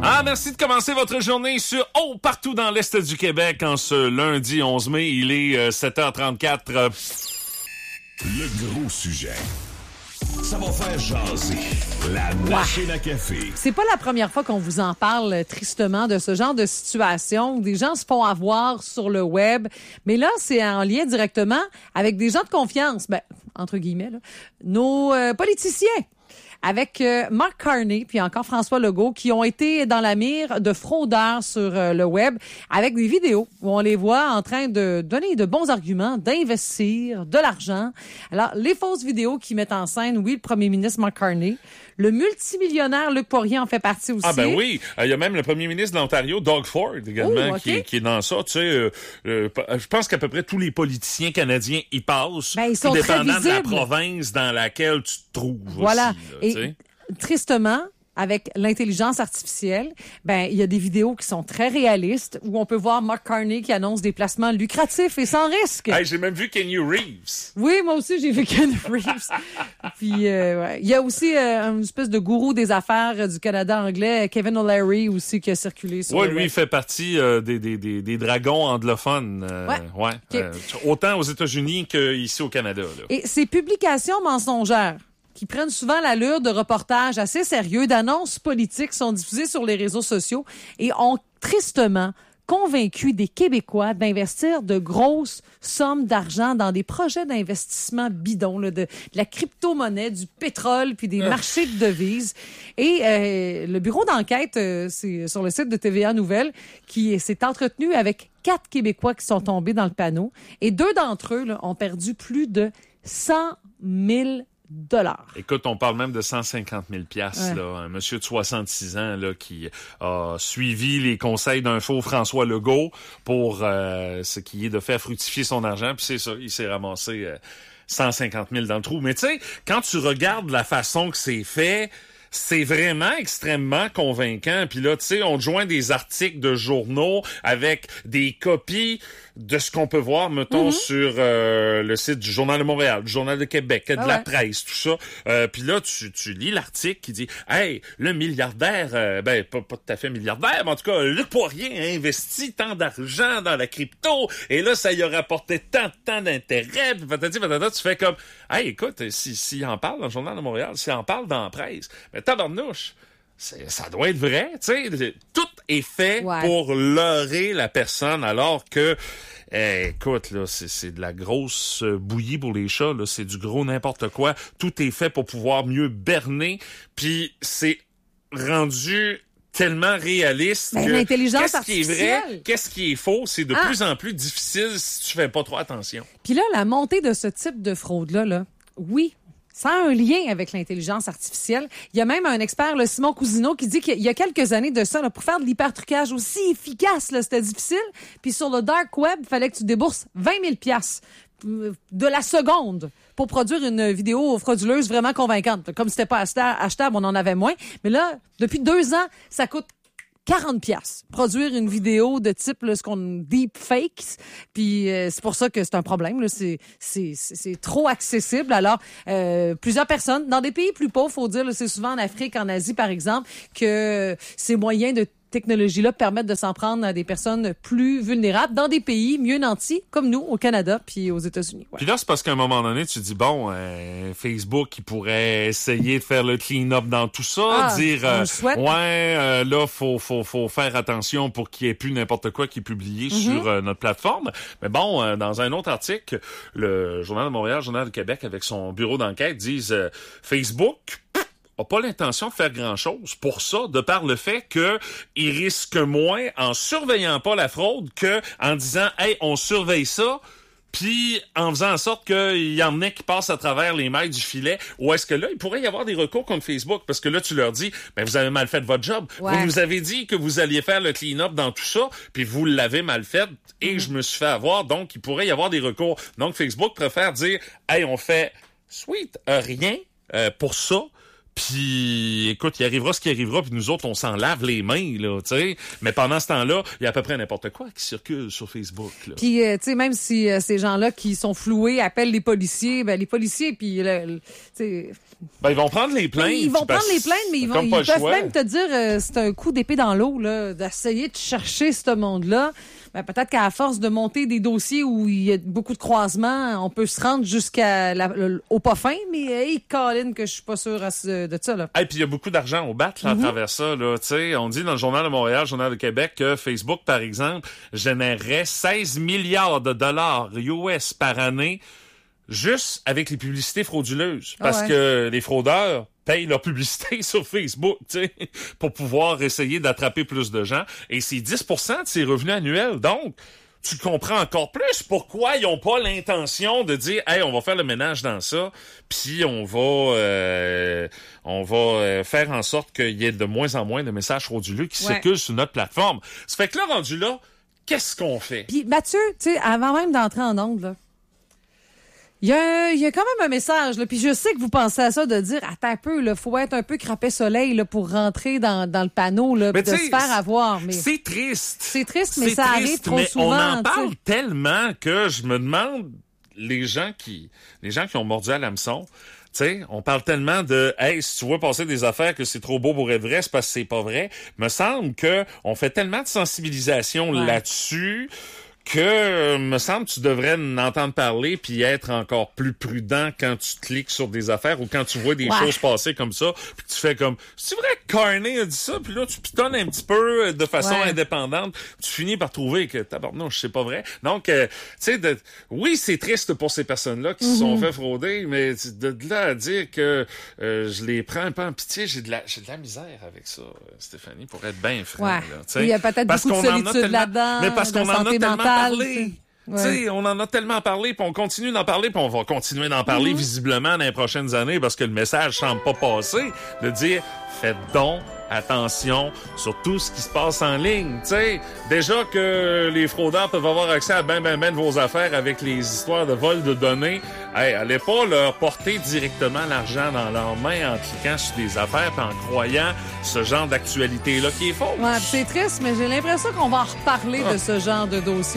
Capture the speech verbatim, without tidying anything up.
Ah, merci de commencer votre journée sur Oh, partout dans l'Est du Québec en ce lundi onze mai. Il est euh, sept heures trente-quatre. Euh... Le gros sujet. Ça va faire jaser. La machine à café. C'est pas la première fois qu'on vous en parle euh, tristement de ce genre de situation où des gens se font avoir sur le web. Mais là, c'est en lien directement avec des gens de confiance. Ben, entre guillemets, là, nos euh, politiciens. Avec euh, Mark Carney puis encore François Legault qui ont été dans la mire de fraudeurs sur euh, le web avec des vidéos où on les voit en train de donner de bons arguments, d'investir de l'argent. Alors, les fausses vidéos qui mettent en scène, oui, le premier ministre Mark Carney, le multimillionnaire Luc Poirier en fait partie aussi. Ah ben oui, il euh, y a même le premier ministre de l'Ontario, Doug Ford, également, oh, okay. qui, qui est dans ça. Tu sais, euh, euh, je pense qu'à peu près tous les politiciens canadiens y passent, ben, ils sont tout très dépendant de la visibles. province dans laquelle tu te trouves. Voilà. Aussi, là, Et tristement, avec l'intelligence artificielle, ben il y a des vidéos qui sont très réalistes où on peut voir Mark Carney qui annonce des placements lucratifs et sans risque. Hey, j'ai même vu Keanu Reeves. Oui, moi aussi j'ai vu Keanu Reeves. Puis euh, ouais. Il y a aussi euh, une espèce de gourou des affaires euh, du Canada anglais, Kevin O'Leary aussi qui a circulé sur. Ouais, le lui web. il fait partie euh, des, des des des dragons anglophones. Euh, ouais. ouais. Okay. Euh, autant aux États-Unis qu'ici au Canada. Là. Et ces publications mensongères qui prennent souvent l'allure de reportages assez sérieux, d'annonces politiques, sont diffusées sur les réseaux sociaux et ont tristement convaincu des Québécois d'investir de grosses sommes d'argent dans des projets d'investissement bidons, là, de, de la crypto-monnaie, du pétrole, puis des marchés de devises. Et euh, le bureau d'enquête, euh, c'est sur le site de T V A Nouvelles, qui s'est entretenu avec quatre Québécois qui sont tombés dans le panneau. Et deux d'entre eux là, ont perdu plus de cent mille dollars. Écoute, on parle même de cent cinquante mille piastres, ouais. là. Un monsieur de soixante-six ans, là, qui a suivi les conseils d'un faux François Legault pour, euh, ce qui est de faire fructifier son argent. Puis c'est ça, il s'est ramassé euh, cent cinquante mille dans le trou. Mais tu sais, quand tu regardes la façon que c'est fait, c'est vraiment extrêmement convaincant. Puis là, tu sais, on joint des articles de journaux avec des copies de ce qu'on peut voir, mettons, mm-hmm. sur euh, le site du Journal de Montréal, du Journal de Québec, de ah la ouais. presse, tout ça. Euh, puis là, tu, tu lis l'article qui dit « Hey, le milliardaire, euh, ben, pas, pas tout à fait milliardaire, mais en tout cas, Luc Poirier a investi tant d'argent dans la crypto, et là, ça y a rapporté tant, tant d'intérêt. » Puis patati, patata, tu fais comme « Hey, écoute, s'il si, si en parle dans le Journal de Montréal, s'il en parle dans la presse, mais tabarnouche, c'est, ça doit être vrai, tu sais. Tout est fait ouais. pour leurrer la personne, alors que, eh, écoute, là, c'est, c'est de la grosse bouillie pour les chats, là. C'est du gros n'importe quoi. Tout est fait pour pouvoir mieux berner, puis c'est rendu tellement réaliste ben, que l'intelligence qu'est-ce artificielle. qui est vrai, qu'est-ce qui est faux, c'est de ah. plus en plus difficile si tu fais pas trop attention. Puis là, la montée de ce type de fraude-là, là, oui, ça a un lien avec l'intelligence artificielle. Il y a même un expert, le Simon Cousineau, qui dit qu'il y a quelques années de ça, là, pour faire de l'hypertrucage aussi efficace, là, c'était difficile. Puis sur le dark web, il fallait que tu débourses vingt mille piastres de la seconde pour produire une vidéo frauduleuse vraiment convaincante. Comme c'était pas achetable, on en avait moins. Mais là, depuis deux ans, ça coûte quarante piastres. Produire une vidéo de type là, ce qu'on deep fakes, puis euh, c'est pour ça que c'est un problème. Là, c'est c'est c'est trop accessible. Alors euh, plusieurs personnes dans des pays plus pauvres, faut dire, là, c'est souvent en Afrique, en Asie par exemple, que ces moyens de technologies-là permettent de s'en prendre à des personnes plus vulnérables dans des pays mieux nantis, comme nous, au Canada puis aux États-Unis. Ouais. Puis là, c'est parce qu'à un moment donné, tu te dis, bon, euh, Facebook, il pourrait essayer de faire le clean-up dans tout ça, ah, dire, euh, ouais, euh, là, faut, faut, faut faire attention pour qu'il n'y ait plus n'importe quoi qui est publié mm-hmm. sur euh, notre plateforme. Mais bon, euh, dans un autre article, le Journal de Montréal, le Journal de Québec, avec son bureau d'enquête, disent euh, Facebook n'a pas l'intention de faire grand-chose pour ça, de par le fait que il risque moins en surveillant pas la fraude que en disant « Hey, on surveille ça », puis en faisant en sorte qu'il y en ait qui passent à travers les mailles du filet, ou est-ce que là, il pourrait y avoir des recours contre Facebook, parce que là, tu leur dis « Ben, vous avez mal fait votre job. Ouais. Vous nous avez dit que vous alliez faire le clean-up dans tout ça, puis vous l'avez mal fait, et mm-hmm. je me suis fait avoir, donc il pourrait y avoir des recours. » Donc, Facebook préfère dire « Hey, on fait, sweet, euh, rien euh, pour ça. » Puis, écoute, il arrivera ce qui arrivera, puis nous autres, on s'en lave les mains, là, tu sais. Mais pendant ce temps-là, il y a à peu près n'importe quoi qui circule sur Facebook, là. Puis, euh, tu sais, même si euh, ces gens-là qui sont floués appellent les policiers, ben les policiers, puis, tu sais... Ben, ils vont prendre les plaintes. Ils vont prendre les plaintes, mais ils, vont, ils peuvent choix. même te dire euh, c'est un coup d'épée dans l'eau, là, d'essayer de chercher ce monde-là. Ben, peut-être qu'à force de monter des dossiers où il y a beaucoup de croisements, on peut se rendre jusqu'à la, le, au pas fin, mais hey, Colin, que je suis pas sûre à ce, de ça. Là. Et puis il y a beaucoup d'argent au bat là, mm-hmm. à travers ça. Là, t'sais, on dit dans le Journal de Montréal, le Journal de Québec, que Facebook, par exemple, générerait seize milliards de dollars U S par année juste avec les publicités frauduleuses. Parce ah ouais. que les fraudeurs payent leur publicité sur Facebook, tu sais, pour pouvoir essayer d'attraper plus de gens. Et c'est dix pour cent de ses revenus annuels. Donc, tu comprends encore plus pourquoi ils n'ont pas l'intention de dire « Hey, on va faire le ménage dans ça, puis on va euh, on va euh, faire en sorte qu'il y ait de moins en moins de messages frauduleux qui ouais. circulent sur notre plateforme. » Ça fait que là, rendu là, qu'est-ce qu'on fait? Puis Mathieu, tu sais, avant même d'entrer en onde, là, Il y, a, il y a quand même un message, là, puis je sais que vous pensez à ça, de dire « Attends un peu, il faut être un peu crapé soleil là, pour rentrer dans, dans le panneau, là, de se faire avoir. » Mais c'est triste. C'est triste, mais c'est ça triste, arrive trop mais souvent. On en parle t'sais. tellement que je me demande, les gens qui les gens qui ont mordu à l'hameçon, tu sais, on parle tellement de « Hey, si tu vois passer des affaires que c'est trop beau pour être vrai, c'est parce que c'est pas vrai. » Me semble que on fait tellement de sensibilisation ouais. là-dessus que, euh, me semble, tu devrais en entendre parler puis être encore plus prudent quand tu cliques sur des affaires ou quand tu vois des ouais. choses passer comme ça, puis tu fais comme, c'est vrai que Carney a dit ça, puis là, tu pitonnes un petit peu de façon ouais. indépendante, tu finis par trouver que, tabarnak, je sais pas vrai. Donc, euh, tu sais, de, oui, c'est triste pour ces personnes-là qui mm-hmm. se sont fait frauder, mais de, de là à dire que euh, je les prends un peu en pitié, j'ai de la, j'ai de la misère avec ça, Stéphanie, pour être bien franc. Ouais. Là, t'sais. Il y a peut-être parce beaucoup de solitude tellement, là-dedans, mais parce qu'on en a tellement mentale, parlé. Ouais. On en a tellement parlé, puis on continue d'en parler, puis on va continuer d'en parler mm-hmm. visiblement dans les prochaines années parce que le message semble pas passer, de dire faites donc attention sur tout ce qui se passe en ligne. T'sais, déjà que les fraudeurs peuvent avoir accès à ben ben ben de vos affaires avec les histoires de vol de données, hey, allez pas leur porter directement l'argent dans leurs mains en cliquant sur des affaires et en croyant ce genre d'actualité-là qui est fausse. Ouais, c'est triste, mais j'ai l'impression qu'on va en reparler ah. de ce genre de dossier.